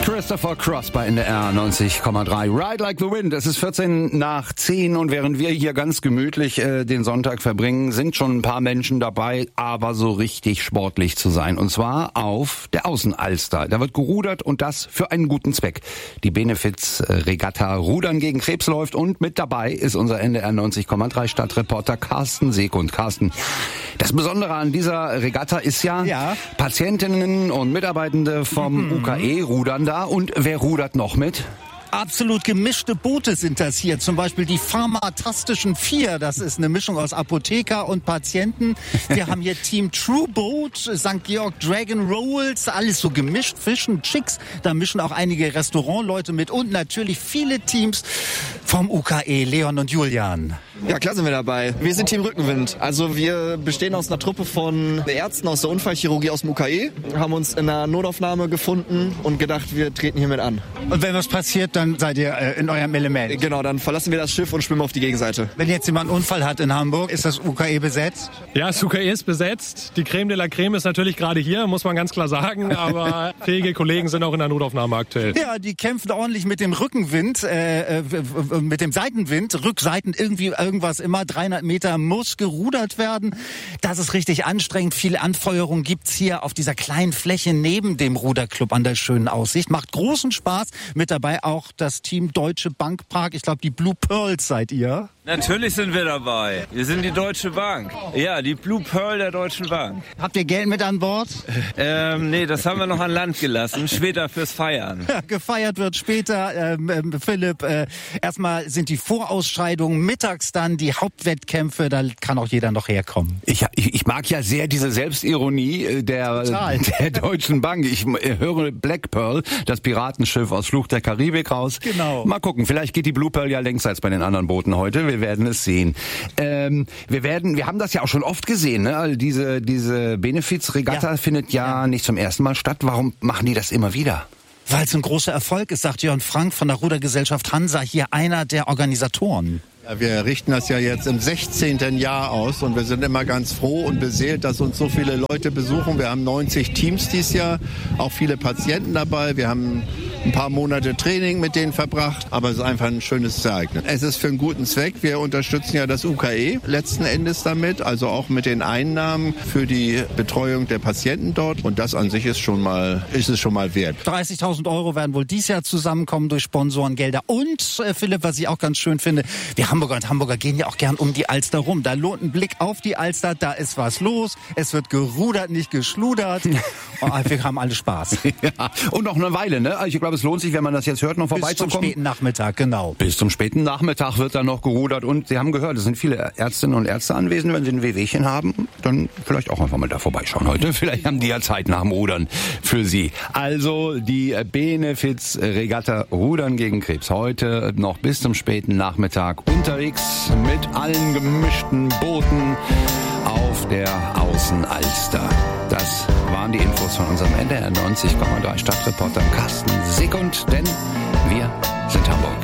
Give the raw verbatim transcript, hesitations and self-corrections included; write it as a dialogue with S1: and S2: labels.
S1: Christopher Cross bei N D R neunzig Komma drei. Ride like the wind. Es ist vierzehn nach zehn und während wir hier ganz gemütlich äh, den Sonntag verbringen, sind schon ein paar Menschen dabei, aber so richtig sportlich zu sein. Und zwar auf der Außenalster. Da wird gerudert und das für einen guten Zweck. Die Benefiz-Regatta Rudern gegen Krebs läuft und mit dabei ist unser N D R neunzig Komma drei Stadtreporter Carsten Sekund. Carsten, das Besondere an dieser Regatta ist ja, ja. Patientinnen und Mitarbeitende vom mhm. U K E rudern da. Und wer rudert noch mit?
S2: Absolut gemischte Boote sind das hier. Zum Beispiel die Pharmatastischen Vier. Das ist eine Mischung aus Apotheker und Patienten. Wir haben hier Team True Boat, Sankt Georg Dragon Rolls. Alles so gemischt. Fischen, Chicks. Da mischen auch einige Restaurantleute mit. Und natürlich viele Teams vom U K E. Leon und Julian.
S3: Ja, klar sind wir dabei. Wir sind Team Rückenwind. Also wir bestehen aus einer Truppe von Ärzten aus der Unfallchirurgie aus dem U K E. Haben uns in einer Notaufnahme gefunden und gedacht, wir treten hiermit an.
S2: Und wenn was passiert, dann seid ihr äh, in eurem Element?
S3: Genau, dann verlassen wir das Schiff und schwimmen auf die Gegenseite.
S2: Wenn jetzt jemand einen Unfall hat in Hamburg, ist das U K E besetzt?
S4: Ja, das U K E ist besetzt. Die Creme de la Creme ist natürlich gerade hier, muss man ganz klar sagen. Aber fähige Kollegen sind auch in der Notaufnahme aktuell.
S2: Ja, die kämpfen ordentlich mit dem Rückenwind, äh, mit dem Seitenwind. Rückseiten irgendwie irgendwas immer. dreihundert Meter muss gerudert werden. Das ist richtig anstrengend. Viel Anfeuerung gibt's hier auf dieser kleinen Fläche neben dem Ruderclub an der schönen Aussicht. Macht großen Spaß. Mit dabei auch das Team Deutsche Bank Prag. Ich glaube, die Blue Pearls seid ihr.
S5: Natürlich sind wir dabei. Wir sind die Deutsche Bank. Ja, die Blue Pearl der Deutschen Bank.
S2: Habt ihr Geld mit an Bord?
S5: Ähm, nee, das haben wir noch an Land gelassen. Später fürs Feiern.
S2: Ja, gefeiert wird später. Ähm, Philipp, äh, erstmal sind die Vorausscheidungen, mittags dann die Hauptwettkämpfe. Da kann auch jeder noch herkommen.
S1: Ich, ich, ich mag ja sehr diese Selbstironie der, der Deutschen Bank. Ich höre Black Pearl, das Piratenschiff aus Fluch der Karibik raus.
S2: Genau.
S1: Mal gucken, vielleicht geht die Blue Pearl ja längst als bei den anderen Booten heute. Wir werden es sehen. Ähm, wir werden, wir haben das ja auch schon oft gesehen, ne? Also diese, diese Benefiz-Regatta ja. findet ja, ja nicht zum ersten Mal statt. Warum machen die das immer wieder?
S2: Weil es ein großer Erfolg ist, sagt Jörn Frank von der Rudergesellschaft Hansa, hier einer der Organisatoren.
S6: Ja, wir richten das ja jetzt im sechzehnten Jahr aus und wir sind immer ganz froh und beseelt, dass uns so viele Leute besuchen. Wir haben neunzig Teams dieses Jahr, auch viele Patienten dabei. Wir haben ein paar Monate Training mit denen verbracht, aber es ist einfach ein schönes Ereignis. Es ist für einen guten Zweck. Wir unterstützen ja das U K E letzten Endes damit, also auch mit den Einnahmen für die Betreuung der Patienten dort. Und das an sich ist schon mal, ist es schon mal wert.
S2: dreißigtausend Euro werden wohl dieses Jahr zusammenkommen durch Sponsorengelder. Und äh, Philipp, was ich auch ganz schön finde, wir Hamburger und Hamburger gehen ja auch gern um die Alster rum. Da lohnt ein Blick auf die Alster, da ist was los. Es wird gerudert, nicht geschludert. Und wir haben alle Spaß.
S1: Ja, und noch eine Weile, ne? Ich glaube, es lohnt sich, wenn man das jetzt hört, noch vorbeizukommen.
S2: Bis zum späten Nachmittag, genau.
S1: Bis zum späten Nachmittag wird dann noch gerudert. Und Sie haben gehört, es sind viele Ärztinnen und Ärzte anwesend. Wenn Sie ein Wehwehchen haben, dann vielleicht auch einfach mal da vorbeischauen heute. Vielleicht haben die ja Zeit nach dem Rudern für Sie. Also die Benefiz-Regatta Rudern gegen Krebs. Heute noch bis zum späten Nachmittag unterwegs mit allen gemischten Booten auf der Außenalster. Das waren die Infos von unserem N D R neunzig Komma drei Stadtreporter Carsten Sekund, denn wir sind Hamburg.